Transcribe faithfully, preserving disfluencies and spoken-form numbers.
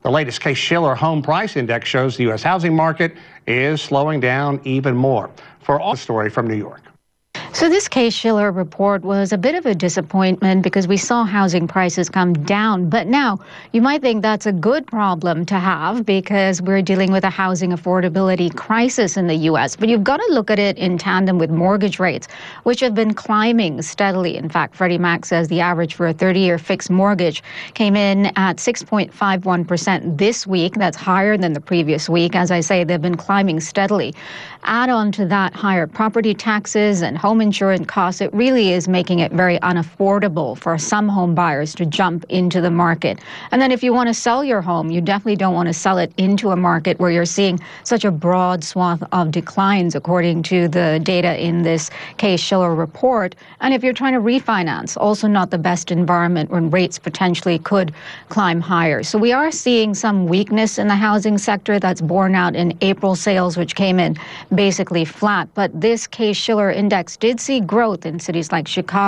The latest Case-Shiller Home Price Index shows the U S housing market is slowing down even more. For all the story from New York. So this Case-Shiller report was a bit of a disappointment because we saw housing prices come down. But now you might think that's a good problem to have because we're dealing with a housing affordability crisis in the U S. But you've got to look at it in tandem with mortgage rates, which have been climbing steadily. In fact, Freddie Mac says the average for a thirty-year fixed mortgage came in at six point five one percent this week. That's higher than the previous week. As I say, they've been climbing steadily. Add on to that higher property taxes and home insurance costs, it really is making it very unaffordable for some home buyers to jump into the market. And then if you want to sell your home, you definitely don't want to sell it into a market where you're seeing such a broad swath of declines, according to the data in this Case-Shiller report. And if you're trying to refinance, also not the best environment when rates potentially could climb higher. So we are seeing some weakness in the housing sector that's borne out in April sales, which came in basically flat. But this Case-Shiller index did see growth in cities like Chicago.